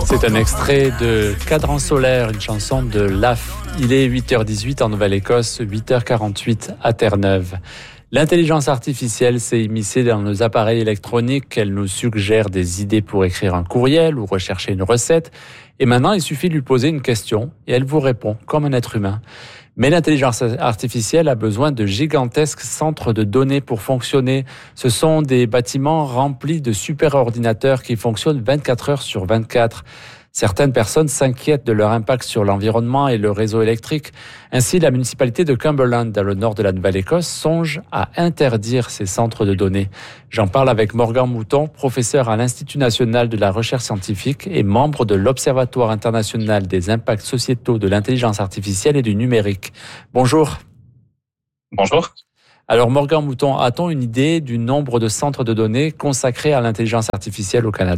C'est un extrait de Cadran solaire, une chanson de Laf. Il est 8h18 en Nouvelle-Écosse, 8h48 à Terre-Neuve. L'intelligence artificielle s'est immiscée dans nos appareils électroniques. Elle nous suggère des idées pour écrire un courriel ou rechercher une recette. Et maintenant, il suffit de lui poser une question et elle vous répond comme un être humain. Mais l'intelligence artificielle a besoin de gigantesques centres de données pour fonctionner. Ce sont des bâtiments remplis de superordinateurs qui fonctionnent 24 heures sur 24. Certaines personnes s'inquiètent de leur impact sur l'environnement et le réseau électrique. Ainsi, la municipalité de Cumberland, dans le nord de la Nouvelle-Écosse, songe à interdire ces centres de données. J'en parle avec Morgan Mouton, professeur à l'Institut national de la recherche scientifique et membre de l'Observatoire international des impacts sociétaux de l'intelligence artificielle et du numérique. Bonjour. Bonjour. Alors Morgan Mouton, a-t-on une idée du nombre de centres de données consacrés à l'intelligence artificielle au Canada ?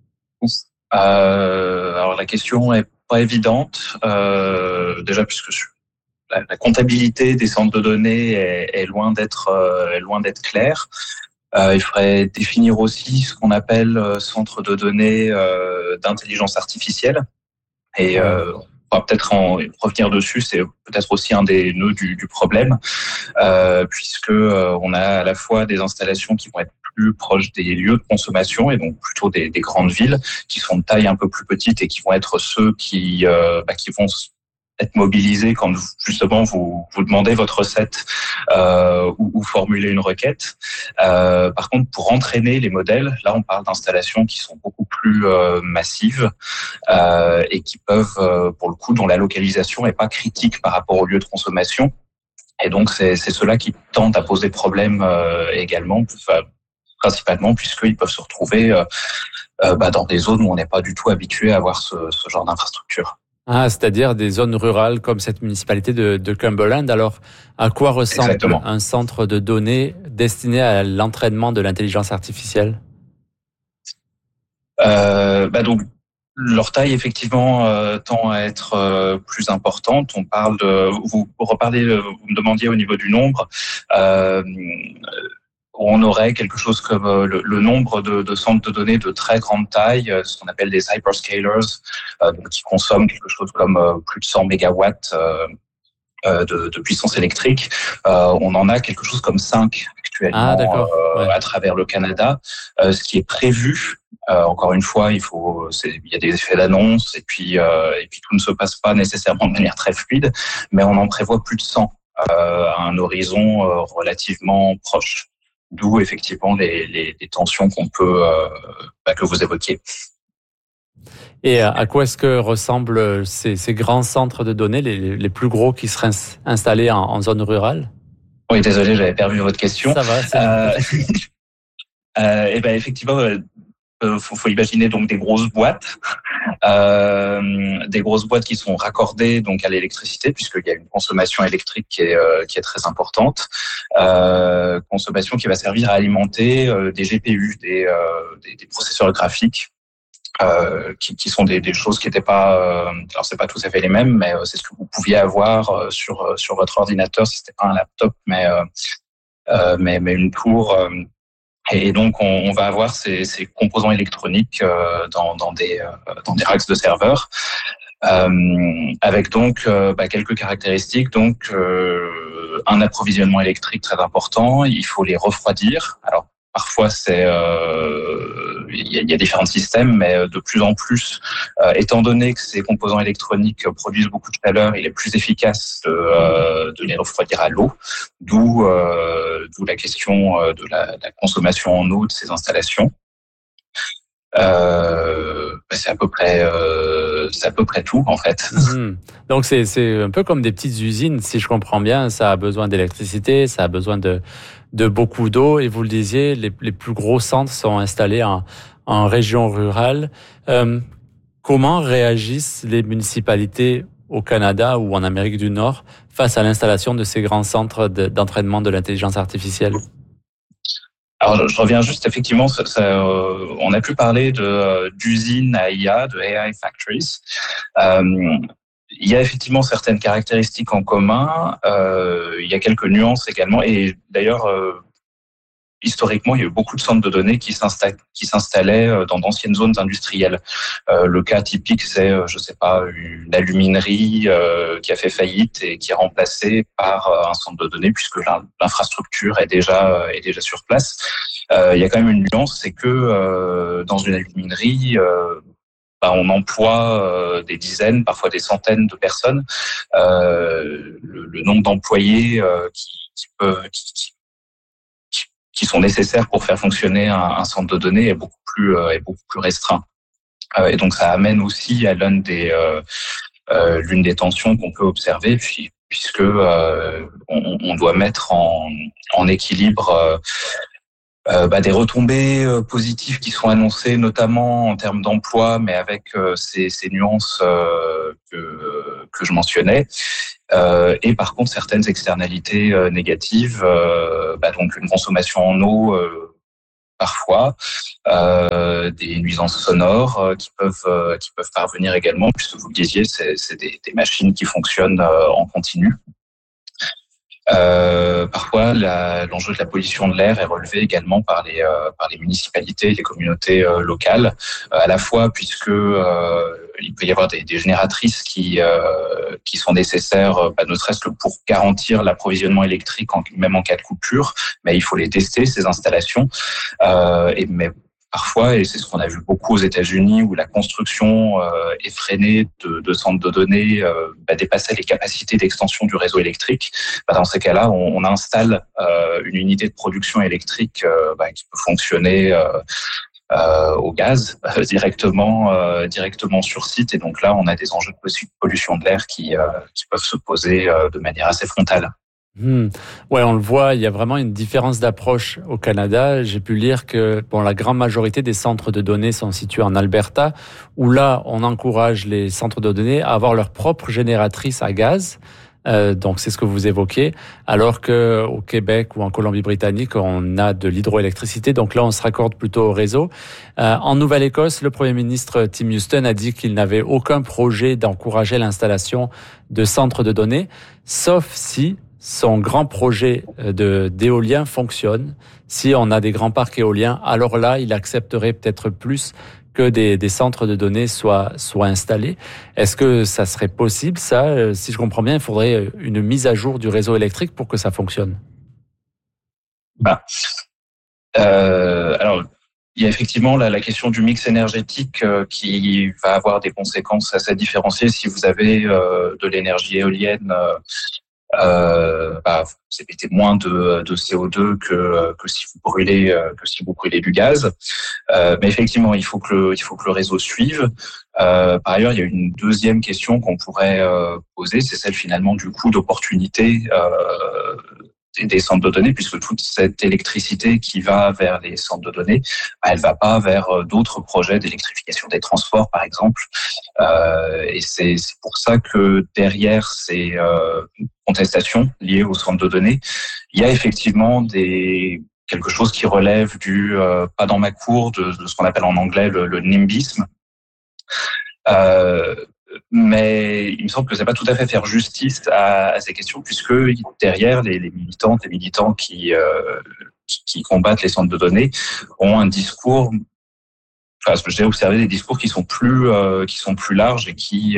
Alors la question est pas évidente, déjà puisque la comptabilité des centres de données est loin d'être claire. Il faudrait définir aussi ce qu'on appelle centre de données d'intelligence artificielle. Et on va peut-être en revenir dessus, c'est peut-être aussi un des nœuds du problème, puisque on a à la fois des installations qui vont être plus proches des lieux de consommation et donc plutôt des grandes villes qui sont de taille un peu plus petite et qui vont être ceux qui vont être mobilisés quand justement vous demandez votre recette ou formulez une requête. Par contre, pour entraîner les modèles, là on parle d'installations qui sont beaucoup plus massives et qui peuvent, pour le coup, dont la localisation n'est pas critique par rapport au lieu de consommation. Et donc c'est cela qui tente à poser problème également, principalement puisqu'ils peuvent se retrouver dans des zones où on n'est pas du tout habitué à avoir ce genre d'infrastructure. Ah, c'est-à-dire des zones rurales comme cette municipalité de Cumberland. Alors, à quoi ressemble Exactement un centre de données destiné à l'entraînement de l'intelligence artificielle ? Donc, leur taille, effectivement, tend à être plus importante. On parle vous me demandiez au niveau du nombre. On aurait quelque chose comme le nombre de centres de données de très grande taille, ce qu'on appelle des hyperscalers, qui consomment quelque chose comme plus de 100 mégawatts de puissance électrique. On en a quelque chose comme 5 actuellement à travers le Canada. Ce qui est prévu, encore une fois, il y a des effets d'annonce et puis tout ne se passe pas nécessairement de manière très fluide, mais on en prévoit plus de 100 à un horizon relativement proche. D'où effectivement les tensions que vous évoquiez. Et à quoi est-ce que ressemblent ces grands centres de données, les plus gros qui seraient installés en zone rurale ? Oui, désolé, j'avais perdu votre question. Ça va. Effectivement, faut imaginer donc des grosses boîtes qui sont raccordées donc à l'électricité, puisqu'il y a une consommation électrique qui est très importante, consommation qui va servir à alimenter des GPU, des processeurs graphiques, qui sont des choses qui n'étaient pas, alors c'est pas tout à fait les mêmes, mais c'est ce que vous pouviez avoir sur votre ordinateur si c'était pas un laptop, mais une tour. Et donc, on va avoir ces composants électroniques dans des racks de serveurs, avec donc quelques caractéristiques. Donc, un approvisionnement électrique très important. Il faut les refroidir. Alors, parfois, il y a différents systèmes, mais de plus en plus, étant donné que ces composants électroniques produisent beaucoup de chaleur, il est plus efficace de les refroidir à l'eau, d'où la question de la consommation en eau de ces installations. C'est à peu près tout en fait. Donc c'est un peu comme des petites usines, si je comprends bien. Ça a besoin d'électricité, ça a besoin de beaucoup d'eau. Et vous le disiez, les plus gros centres sont installés en région rurale. Comment réagissent les municipalités au Canada ou en Amérique du Nord face à l'installation de ces grands centres d'entraînement de l'intelligence artificielle ? Alors, je reviens juste, effectivement, on a pu parler d'usines à IA, de AI factories. Il y a effectivement certaines caractéristiques en commun. Il y a quelques nuances également. Et d'ailleurs, historiquement, il y a eu beaucoup de centres de données qui s'installaient dans d'anciennes zones industrielles. Le cas typique, c'est, je sais pas, une aluminerie qui a fait faillite et qui est remplacée par un centre de données puisque l'infrastructure est déjà sur place. Il y a quand même une nuance, c'est que dans une aluminerie, on emploie des dizaines, parfois des centaines de personnes. Le nombre d'employés qui sont nécessaires pour faire fonctionner un centre de données est beaucoup plus restreint. Et donc ça amène aussi à l'une des tensions qu'on peut observer, puisque on doit mettre en équilibre des retombées positives qui sont annoncées, notamment en termes d'emploi, mais avec ces nuances que je mentionnais. Et par contre, certaines externalités négatives, donc une consommation en eau parfois, des nuisances sonores qui peuvent parvenir également, puisque vous le disiez, c'est des machines qui fonctionnent en continu. Parfois, l'enjeu de la pollution de l'air est relevé également par les municipalités et les communautés locales, à la fois puisque il peut y avoir des génératrices qui sont nécessaires, ne serait-ce que pour garantir l'approvisionnement électrique même en cas de coupure, mais il faut les tester, ces installations, mais parfois, et c'est ce qu'on a vu beaucoup aux États-Unis, où la construction effrénée de centres de données dépassait les capacités d'extension du réseau électrique. Dans ces cas-là, on installe une unité de production électrique qui peut fonctionner au gaz directement sur site. Et donc là, on a des enjeux de pollution de l'air qui peuvent se poser de manière assez frontale. Ouais, on le voit, il y a vraiment une différence d'approche au Canada. J'ai pu lire que la grande majorité des centres de données sont situés en Alberta, où là, on encourage les centres de données à avoir leur propre génératrice à gaz. Donc c'est ce que vous évoquez, alors que au Québec ou en Colombie-Britannique, on a de l'hydroélectricité. Donc là, on se raccorde plutôt au réseau. En Nouvelle-Écosse, le Premier ministre Tim Houston a dit qu'il n'avait aucun projet d'encourager l'installation de centres de données, sauf si son grand projet d'éolien fonctionne. Si on a des grands parcs éoliens, alors là, il accepterait peut-être plus que des centres de données soient installés. Est-ce que ça serait possible, ça? Si je comprends bien, il faudrait une mise à jour du réseau électrique pour que ça fonctionne. Alors, il y a effectivement la question du mix énergétique qui va avoir des conséquences assez différenciées. Si vous avez de l'énergie éolienne, vous émettez moins de CO2 que si vous brûlez du gaz. Mais effectivement, il faut que le réseau suive. Par ailleurs, il y a une deuxième question qu'on pourrait poser, c'est celle finalement du coût d'opportunité des centres de données, puisque toute cette électricité qui va vers les centres de données, elle va pas vers d'autres projets d'électrification des transports, par exemple. Et c'est pour ça que derrière ces contestations liées aux centres de données, il y a effectivement quelque chose qui relève du pas dans ma cour, de ce qu'on appelle en anglais le NIMBYisme. Mais il me semble que c'est pas tout à fait faire justice à ces questions, puisque derrière les militantes et militants qui combattent les centres de données ont un discours. Enfin, j'ai observé des discours qui sont plus larges et qui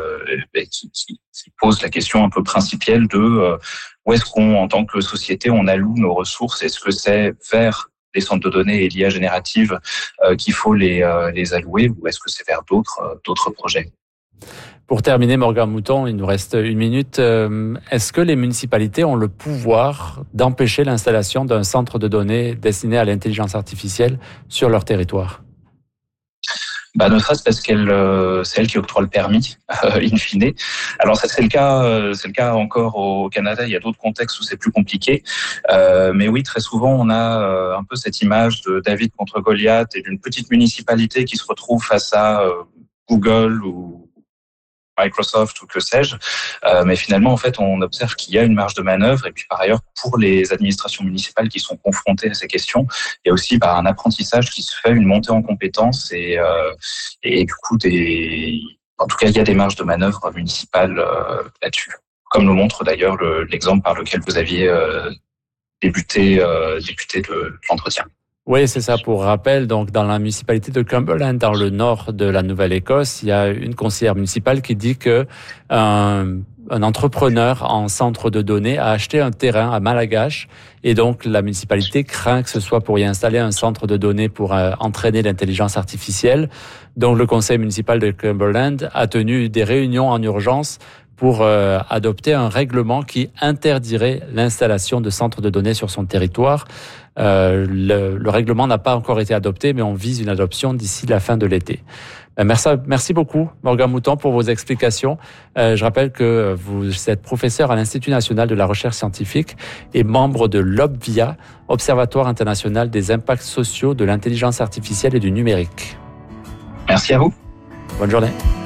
posent la question un peu principielle de où est-ce qu'on, en tant que société, on alloue nos ressources. Est-ce que c'est vers les centres de données et l'IA générative qu'il faut les allouer, ou est-ce que c'est vers d'autres projets? Pour terminer, Morgan Mouton, il nous reste 1 minute. Est-ce que les municipalités ont le pouvoir d'empêcher l'installation d'un centre de données destiné à l'intelligence artificielle sur leur territoire? Ne serait-ce parce c'est elle qui octroie le permis, in fine. Alors ça, c'est le cas encore au Canada. Il y a d'autres contextes où c'est plus compliqué. Mais oui, très souvent, on a un peu cette image de David contre Goliath et d'une petite municipalité qui se retrouve face à Google ou Microsoft ou que sais-je, mais finalement, en fait, on observe qu'il y a une marge de manœuvre. Et puis, par ailleurs, pour les administrations municipales qui sont confrontées à ces questions, il y a aussi un apprentissage qui se fait, une montée en compétences et du coup, en tout cas, il y a des marges de manœuvre municipales là-dessus, comme le montre d'ailleurs l'exemple par lequel vous aviez débuter de l'entretien. Oui, c'est ça. Pour rappel, donc dans la municipalité de Cumberland, dans le nord de la Nouvelle-Écosse, il y a une conseillère municipale qui dit que un entrepreneur en centre de données a acheté un terrain à Malagash et donc la municipalité craint que ce soit pour y installer un centre de données pour entraîner l'intelligence artificielle. Donc le conseil municipal de Cumberland a tenu des réunions en urgence pour adopter un règlement qui interdirait l'installation de centres de données sur son territoire. Le règlement n'a pas encore été adopté, mais on vise une adoption d'ici la fin de l'été. Merci beaucoup, Morgan Mouton, pour vos explications. Je rappelle que vous êtes professeur à l'Institut national de la recherche scientifique et membre de l'OBVIA, Observatoire international des impacts sociaux de l'intelligence artificielle et du numérique. Merci à vous. Bonne journée.